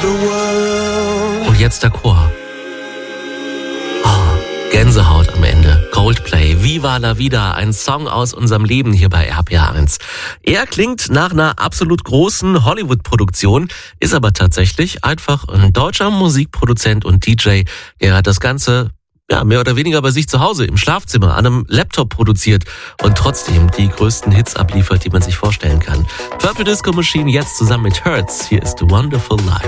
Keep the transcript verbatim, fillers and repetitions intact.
Und jetzt der Chor. Oh, Gänsehaut am Ende. Coldplay, Viva la Vida, ein Song aus unserem Leben hier bei R P R eins. Er klingt nach einer absolut großen Hollywood-Produktion, ist aber tatsächlich einfach ein deutscher Musikproduzent und D J, der das Ganze ja, mehr oder weniger bei sich zu Hause im Schlafzimmer an einem Laptop produziert und trotzdem die größten Hits abliefert, die man sich vorstellen kann. Purple Disco Machine jetzt zusammen mit Hurts. Hier ist The Wonderful Life.